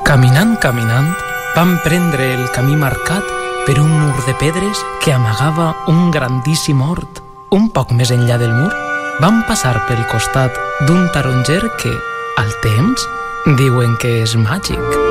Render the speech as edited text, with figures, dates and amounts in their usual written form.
Caminant, caminant, van prendre el camí marcat per un mur de pedres que amagava un grandíssim hort. Un poc més enllà del mur, van passar pel costat d'un taronger que, al temps, diuen que és màgic.